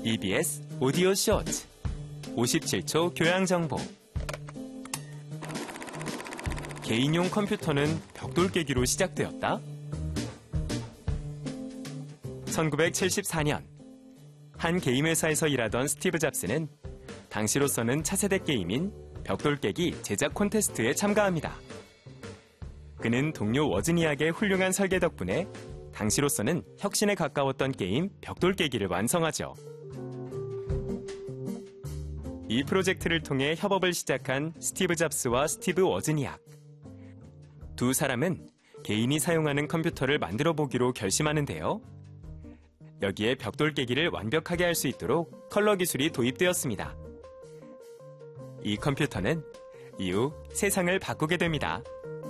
EBS 오디오 쇼트 57초 교양 정보. 개인용 컴퓨터는 벽돌 깨기로 시작되었다. 1974년 한 게임 회사에서 일하던 스티브 잡스는 당시로서는 차세대 게임인 벽돌 깨기 제작 콘테스트에 참가합니다. 그는 동료 워즈니악의 훌륭한 설계 덕분에 당시로서는 혁신에 가까웠던 게임 벽돌 깨기를 완성하죠. 이 프로젝트를 통해 협업을 시작한 스티브 잡스와 스티브 워즈니악. 두 사람은 개인이 사용하는 컴퓨터를 만들어 보기로 결심하는데요. 여기에 벽돌 깨기를 완벽하게 할 수 있도록 컬러 기술이 도입되었습니다. 이 컴퓨터는 이후 세상을 바꾸게 됩니다.